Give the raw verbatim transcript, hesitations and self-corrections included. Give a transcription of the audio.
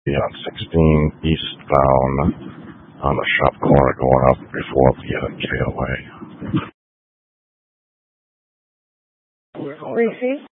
on sixteen eastbound on the shop corner going up before the uh, K O A. Reese?